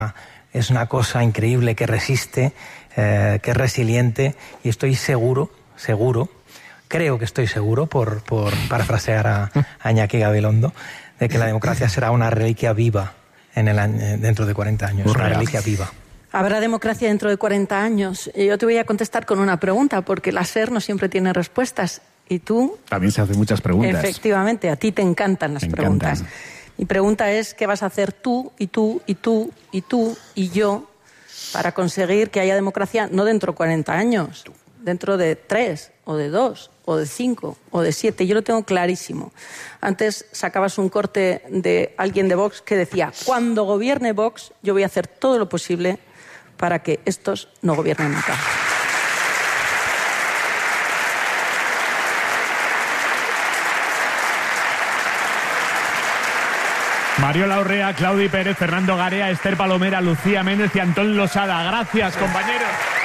es una cosa increíble que resiste, que es resiliente, y estoy seguro, creo que estoy seguro, por parafrasear a Iñaki Gabilondo, de que la democracia será una reliquia viva dentro de 40 años, una reliquia viva. ¿Habrá democracia dentro de 40 años? Yo te voy a contestar con una pregunta, porque la SER no siempre tiene respuestas. Y tú... También se hacen muchas preguntas. Efectivamente, a ti te encantan las preguntas. Mi pregunta es, ¿qué vas a hacer tú, y tú, y tú, y tú, y yo, para conseguir que haya democracia no dentro de 40 años, dentro de 3, o de 2, o de 5, o de 7? Yo lo tengo clarísimo. Antes sacabas un corte de alguien de Vox que decía, cuando gobierne Vox, yo voy a hacer todo lo posible para que estos no gobiernen nunca. Mariola Urrea, Claudi Pérez, Fernando Garea, Esther Palomera, Lucía Méndez y Antón Losada. Gracias, compañeros.